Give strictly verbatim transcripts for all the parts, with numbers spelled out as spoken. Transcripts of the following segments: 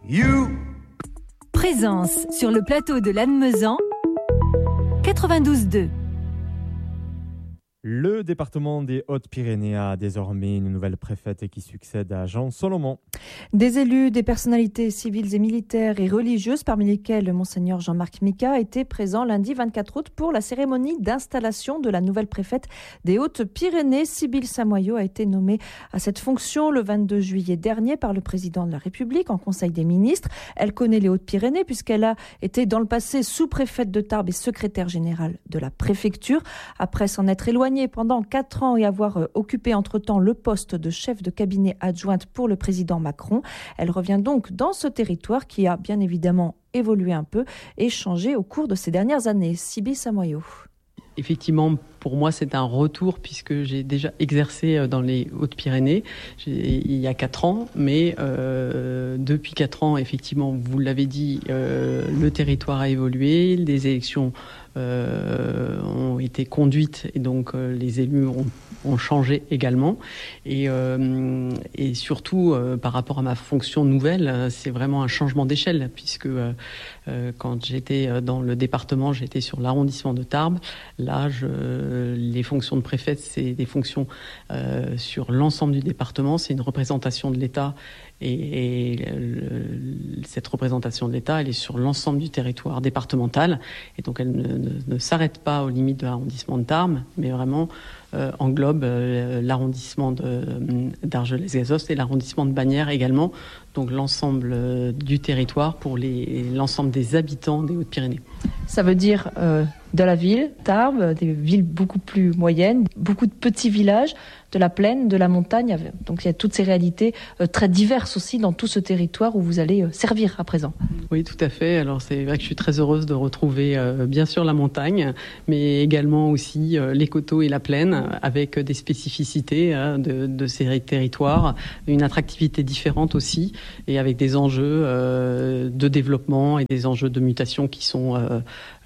You. Présence sur le plateau de Lannemezan, quatre-vingt-douze deux. Le département des Hautes-Pyrénées a désormais une nouvelle préfète qui succède à Jean Solomon. Des élus, des personnalités civiles et militaires et religieuses, parmi lesquelles Monseigneur Jean-Marc Mika, étaient présents lundi vingt-quatre août pour la cérémonie d'installation de la nouvelle préfète des Hautes-Pyrénées. Sybille Samoyau a été nommée à cette fonction le vingt-deux juillet dernier par le président de la République en Conseil des ministres. Elle connaît les Hautes-Pyrénées puisqu'elle a été dans le passé sous-préfète de Tarbes et secrétaire générale de la préfecture. Après s'en être éloignée pendant quatre ans et avoir occupé entre-temps le poste de chef de cabinet adjointe pour le président Macron. Elle revient donc dans ce territoire qui a bien évidemment évolué un peu et changé au cours de ces dernières années. Sybille Samoyau. Effectivement, pour moi, c'est un retour puisque j'ai déjà exercé dans les Hautes-Pyrénées j'ai, il y a quatre ans. Mais euh, depuis quatre ans, effectivement, vous l'avez dit, euh, le territoire a évolué, les élections euh, ont été conduites et donc euh, les élus ont, ont changé également. Et, euh, et surtout, euh, par rapport à ma fonction nouvelle, c'est vraiment un changement d'échelle puisque euh, euh, quand j'étais dans le département, j'étais sur l'arrondissement de Tarbes. Là, je, les fonctions de préfète, c'est des fonctions euh, sur l'ensemble du département. C'est une représentation de l'État et, et le, cette représentation de l'État, elle est sur l'ensemble du territoire départemental. Et donc, elle ne, ne, ne s'arrête pas aux limites de l'arrondissement de Tarbes, mais vraiment euh, englobe euh, l'arrondissement de, d'Argelès-Gazost et l'arrondissement de Bagnères également. Donc, l'ensemble euh, du territoire pour les, l'ensemble des habitants des Hautes-Pyrénées. Ça veut dire euh, de la ville, Tarbes, des villes beaucoup plus moyennes, beaucoup de petits villages, de la plaine, de la montagne. Donc il y a toutes ces réalités euh, très diverses aussi dans tout ce territoire où vous allez euh, servir à présent. Oui, tout à fait. Alors c'est vrai que je suis très heureuse de retrouver euh, bien sûr la montagne, mais également aussi euh, les coteaux et la plaine, avec des spécificités hein, de, de ces territoires, une attractivité différente aussi, et avec des enjeux euh, de développement et des enjeux de mutation qui sont euh,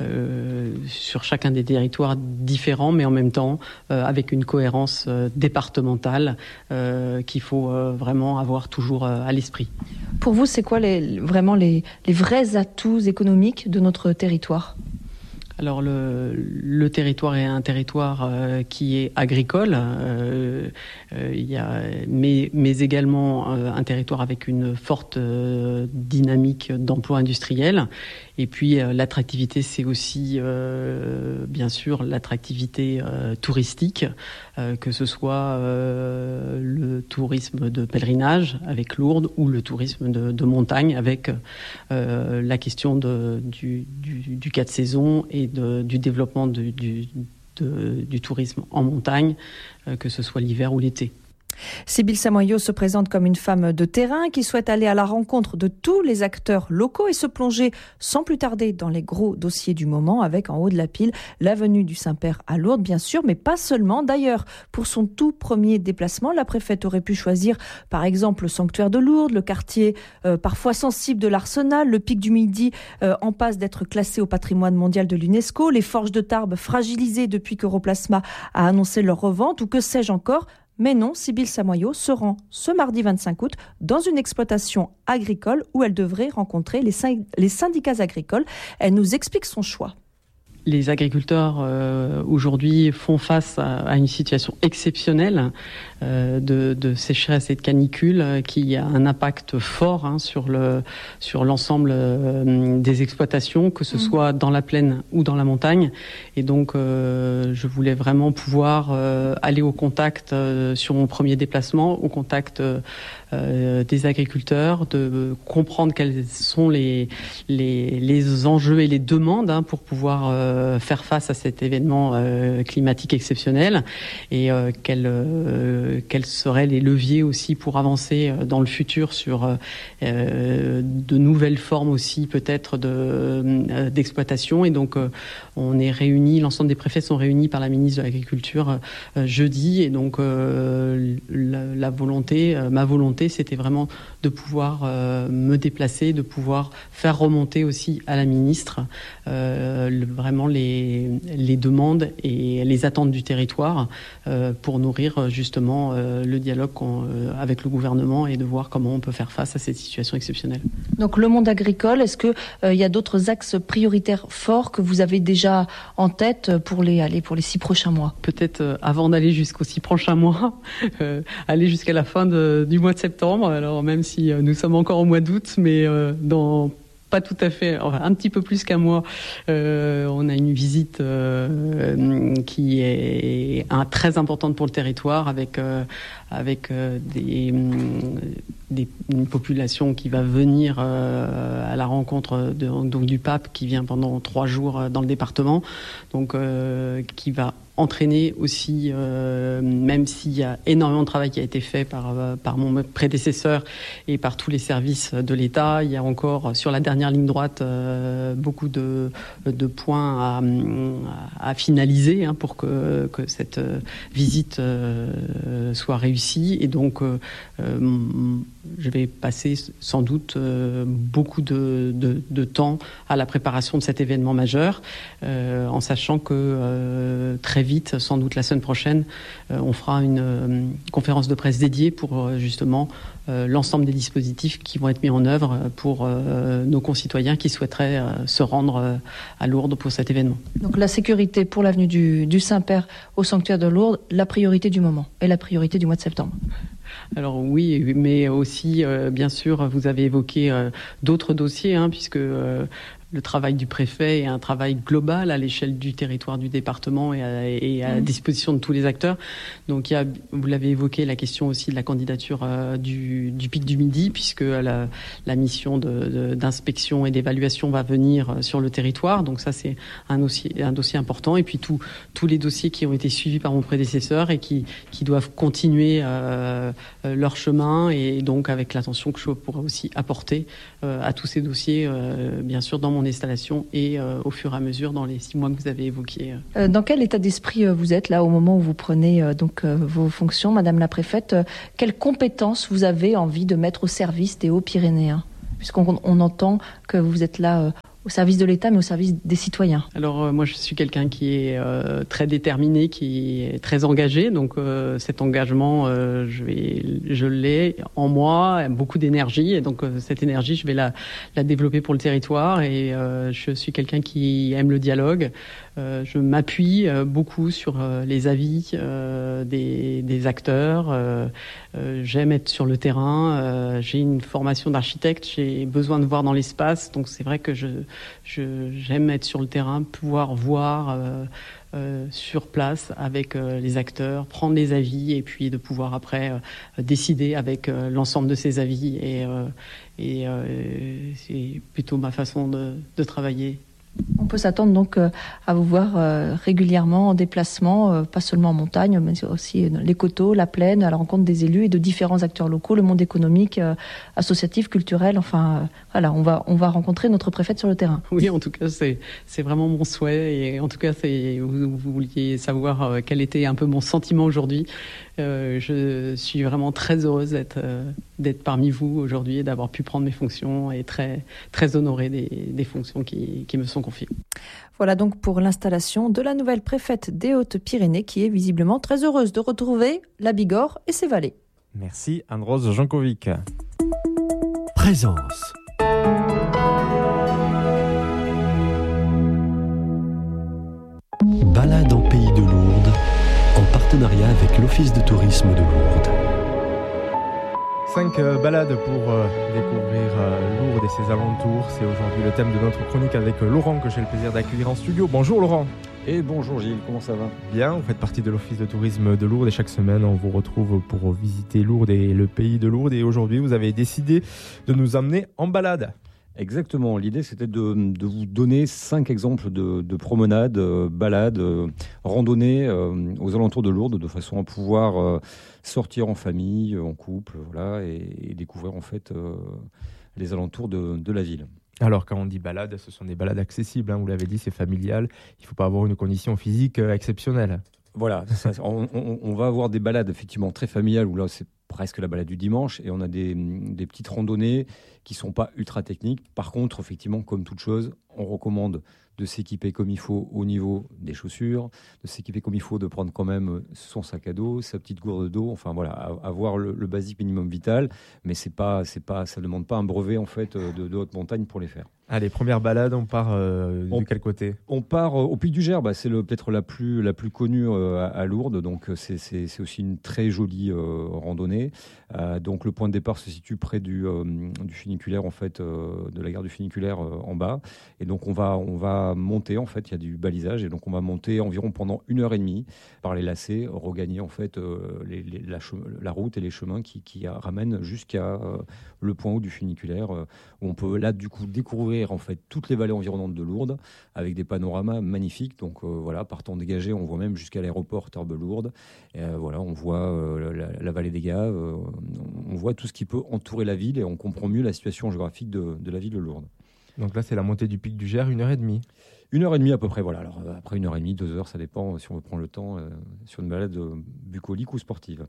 euh, sur chacun des territoires différents, mais en même temps euh, avec une cohérence euh, départementale euh, qu'il faut euh, vraiment avoir toujours euh, à l'esprit. Pour vous, c'est quoi les, vraiment les, les vrais atouts économiques de notre territoire ? Alors le, le territoire est un territoire euh, qui est agricole, euh, euh, il y a, mais, mais également euh, un territoire avec une forte euh, dynamique d'emploi industriel. Et puis euh, l'attractivité, c'est aussi euh, bien sûr l'attractivité euh, touristique, euh, que ce soit euh, le tourisme de pèlerinage avec Lourdes ou le tourisme de, de montagne avec euh, la question de, du, du, du cas de saison et de, du développement de, du, de, du tourisme en montagne, euh, que ce soit l'hiver ou l'été. Sybille Samoyau se présente comme une femme de terrain qui souhaite aller à la rencontre de tous les acteurs locaux et se plonger sans plus tarder dans les gros dossiers du moment avec en haut de la pile l'avenue du Saint-Père à Lourdes bien sûr, mais pas seulement. D'ailleurs, pour son tout premier déplacement, la préfète aurait pu choisir par exemple le sanctuaire de Lourdes, le quartier euh, parfois sensible de l'Arsenal, le pic du Midi euh, en passe d'être classé au patrimoine mondial de l'UNESCO, les forges de Tarbes fragilisées depuis qu'Europlasma a annoncé leur revente ou que sais-je encore. Mais non, Sybille Samoyau se rend ce mardi vingt-cinq août dans une exploitation agricole où elle devrait rencontrer les, sy- les syndicats agricoles. Elle nous explique son choix. Les agriculteurs euh, aujourd'hui font face à, à une situation exceptionnelle euh, de, de sécheresse et de canicule euh, qui a un impact fort hein, sur le sur l'ensemble euh, des exploitations, que ce mmh. soit dans la plaine ou dans la montagne. Et donc, euh, je voulais vraiment pouvoir euh, aller au contact euh, sur mon premier déplacement, au contact euh, euh, des agriculteurs, de comprendre quels sont les les, les enjeux et les demandes hein, pour pouvoir euh, faire face à cet événement euh, climatique exceptionnel et euh, quels, euh, quels seraient les leviers aussi pour avancer euh, dans le futur sur euh, de nouvelles formes aussi peut-être de, euh, d'exploitation. Et donc euh, on est réunis, l'ensemble des préfets sont réunis par la ministre de l'Agriculture euh, jeudi et donc euh, la, la volonté, euh, ma volonté c'était vraiment de pouvoir euh, me déplacer, de pouvoir faire remonter aussi à la ministre euh, le, vraiment les, les demandes et les attentes du territoire euh, pour nourrir justement euh, le dialogue euh, avec le gouvernement et de voir comment on peut faire face à cette situation exceptionnelle. Donc le monde agricole, est-ce qu'il euh, y a d'autres axes prioritaires forts que vous avez déjà en tête pour les, allez, pour les six prochains mois ? Peut-être euh, avant d'aller jusqu'aux six prochains mois, euh, aller jusqu'à la fin de, du mois de septembre. Alors même si euh, nous sommes encore au mois d'août, mais euh, dans pas tout à fait, enfin, un petit peu plus qu'un mois, euh, on a une visite euh, qui est un, très importante pour le territoire, avec euh, avec euh, des, des une population qui va venir euh, à la rencontre de, donc du pape qui vient pendant trois jours dans le département, donc euh, qui va entraîner aussi, euh, même s'il y a énormément de travail qui a été fait par, euh, par mon prédécesseur et par tous les services de l'État, il y a encore sur la dernière ligne droite euh, beaucoup de, de points à, à finaliser hein, pour que, que cette visite euh, soit réussie. Et donc, euh, euh, je vais passer sans doute euh, beaucoup de, de, de temps à la préparation de cet événement majeur, euh, en sachant que euh, très vite, sans doute la semaine prochaine, euh, on fera une euh, conférence de presse dédiée pour euh, justement euh, l'ensemble des dispositifs qui vont être mis en œuvre pour euh, nos concitoyens qui souhaiteraient euh, se rendre euh, à Lourdes pour cet événement. Donc la sécurité pour l'avenue du, du Saint-Père au sanctuaire de Lourdes, la priorité du moment et la priorité du mois de septembre. Alors oui, mais aussi, euh, bien sûr, vous avez évoqué euh, d'autres dossiers, hein, puisque euh, le travail du préfet est un travail global à l'échelle du territoire du département et à, et à mmh. disposition de tous les acteurs. Donc il y a, vous l'avez évoqué, la question aussi de la candidature euh, du, du Pic du Midi, puisque la, la mission de, de, d'inspection et d'évaluation va venir sur le territoire. Donc ça, c'est un dossier, un dossier important. Et puis tout, tous les dossiers qui ont été suivis par mon prédécesseur et qui, qui doivent continuer euh, leur chemin, et donc avec l'attention que je pourrais aussi apporter euh, à tous ces dossiers, euh, bien sûr, dans mon installation et euh, au fur et à mesure dans les six mois que vous avez évoqués. Euh, dans quel état d'esprit euh, vous êtes là au moment où vous prenez euh, donc euh, vos fonctions, Madame la Préfète? euh, Quelles compétences vous avez envie de mettre au service des Hauts-Pyrénéens, puisqu'on on entend que vous êtes là euh, au service de l'État, mais au service des citoyens? Alors euh, moi, je suis quelqu'un qui est euh, très déterminé, qui est très engagé. Donc euh, cet engagement, euh, je vais, je l'ai en moi, beaucoup d'énergie. Et donc euh, cette énergie, je vais la, la développer pour le territoire. Et euh, je suis quelqu'un qui aime le dialogue. Euh, je m'appuie euh, beaucoup sur euh, les avis euh, des, des acteurs. Euh, euh, j'aime être sur le terrain. Euh, j'ai une formation d'architecte. J'ai besoin de voir dans l'espace. Donc c'est vrai que je Je, j'aime être sur le terrain, pouvoir voir euh, euh, sur place avec euh, les acteurs, prendre les avis et puis de pouvoir après euh, décider avec euh, l'ensemble de ces avis. Et, euh, et euh, c'est plutôt ma façon de, de travailler. On peut s'attendre donc euh, à vous voir euh, régulièrement en déplacement, euh, pas seulement en montagne, mais aussi dans les coteaux, la plaine, à la rencontre des élus et de différents acteurs locaux, le monde économique, euh, associatif, culturel. Enfin, euh, voilà, on va on va rencontrer notre préfète sur le terrain. Oui, en tout cas, c'est c'est vraiment mon souhait. Et en tout cas, c'est vous, vous vouliez savoir euh, quel était un peu mon sentiment aujourd'hui. Euh, je suis vraiment très heureuse d'être euh, d'être parmi vous aujourd'hui et d'avoir pu prendre mes fonctions, et très très honorée des, des fonctions qui qui me sont confiées. Voilà donc pour l'installation de la nouvelle préfète des Hautes-Pyrénées, qui est visiblement très heureuse de retrouver la Bigorre et ses vallées. Merci Anne-Rose Jankovic. Présence. Balade en pays de Lourdes, en partenariat avec l'Office de tourisme de Lourdes. Cinq euh, balades pour euh, découvrir euh, Lourdes et ses alentours. C'est aujourd'hui le thème de notre chronique avec euh, Laurent, que j'ai le plaisir d'accueillir en studio. Bonjour Laurent. Et bonjour Gilles, comment ça va? Bien, vous faites partie de l'Office de tourisme de Lourdes et chaque semaine on vous retrouve pour visiter Lourdes et le pays de Lourdes. Et aujourd'hui vous avez décidé de nous emmener en balade. Exactement, l'idée c'était de, de vous donner cinq exemples de, de promenades, euh, balades, euh, randonnées euh, aux alentours de Lourdes, de façon à pouvoir euh, sortir en famille, en couple, voilà, et, et découvrir en fait euh, les alentours de, de la ville. Alors quand on dit balade, ce sont des balades accessibles, hein, vous l'avez dit, c'est familial, il ne faut pas avoir une condition physique euh, exceptionnelle. Voilà, ça, on, on, on va avoir des balades effectivement très familiales où là c'est presque la balade du dimanche et on a des, des petites randonnées qui sont pas ultra techniques. Par contre, effectivement, comme toute chose, on recommande de s'équiper comme il faut au niveau des chaussures, de s'équiper comme il faut, de prendre quand même son sac à dos, sa petite gourde d'eau, enfin voilà, avoir le, le basique minimum vital, mais c'est pas, c'est pas, ça ne demande pas un brevet en fait de, de haute montagne pour les faire. Allez, première balade, on part euh, on, de quel côté ? On part euh, au Pic du Gers, bah, c'est le, peut-être la plus, la plus connue euh, à, à Lourdes, donc c'est, c'est, c'est aussi une très jolie euh, randonnée. Euh, donc le point de départ se situe près du, euh, du funiculaire, en fait, euh, de la gare du funiculaire euh, en bas. Et donc on va, on va monter, en fait, il y a du balisage, et donc on va monter environ pendant une heure et demie par les lacets, regagner en fait euh, les, les, la, la route et les chemins qui, qui ramènent jusqu'à euh, le point haut du funiculaire, euh, où on peut là du coup découvrir en fait toutes les vallées environnantes de Lourdes avec des panoramas magnifiques. Donc euh, voilà, partant dégagé, on voit même jusqu'à l'aéroport Tarbes-Lourdes. Et, euh, voilà, on voit euh, la, la vallée des Gaves, euh, on voit tout ce qui peut entourer la ville et on comprend mieux la situation géographique de, de la ville de Lourdes. Donc là, c'est la montée du Pic du Gers, une heure et demie. Une heure et demie à peu près, voilà. Alors après une heure et demie, deux heures, ça dépend si on veut prendre le temps euh, sur une balade euh, bucolique ou sportive.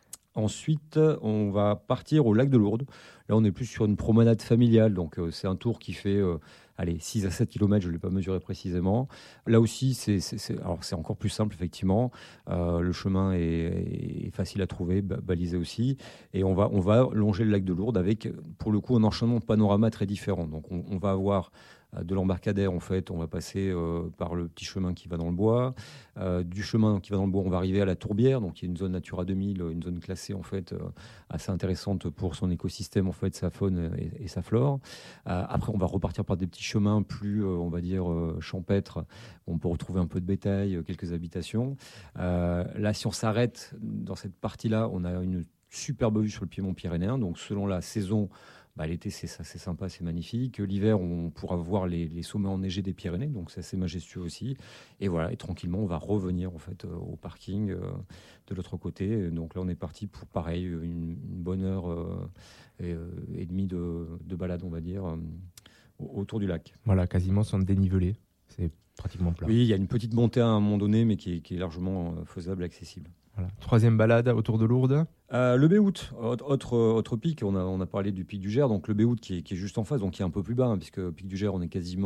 Ensuite, on va partir au lac de Lourdes. Là, on est plus sur une promenade familiale. Donc, euh, c'est un tour qui fait euh, allez, six à sept kilomètres. Je ne l'ai pas mesuré précisément. Là aussi, c'est, c'est, c'est, alors, c'est encore plus simple, effectivement. Euh, le chemin est, est facile à trouver, balisé aussi. Et on va, on va longer le lac de Lourdes avec, pour le coup, un enchaînement de panoramas très différent. Donc, on, on va avoir de l'embarcadère, en fait, on va passer euh, par le petit chemin qui va dans le bois. Euh, du chemin qui va dans le bois, on va arriver à la Tourbière, donc il y a une zone Natura deux mille, une zone classée en fait euh, assez intéressante pour son écosystème, en fait, sa faune et, et sa flore. Euh, après, on va repartir par des petits chemins plus, euh, on va dire, euh, champêtres. On peut retrouver un peu de bétail, euh, quelques habitations. Euh, là, si on s'arrête dans cette partie-là, on a une superbe vue sur le piémont pyrénéen. Donc, selon la saison, bah, l'été, c'est, ça, c'est sympa, c'est magnifique. L'hiver, on pourra voir les, les sommets enneigés des Pyrénées, donc c'est assez majestueux aussi. Et voilà, et tranquillement, on va revenir en fait au parking euh, de l'autre côté. Donc là, on est parti pour pareil une, une bonne heure euh, et, euh, et demie de, de balade, on va dire, euh, autour du lac. Voilà, quasiment sans dénivelé. C'est pratiquement plat. Oui, il y a une petite montée à un moment donné, mais qui est, qui est largement faisable, accessible. Voilà. Troisième balade autour de Lourdes. Euh, le Béhout, autre, autre pic, on a, on a parlé du Pic du Gers, donc le Béhout qui est, qui est juste en face, donc qui est un peu plus bas, hein, puisque Pic du Gers, on est quasiment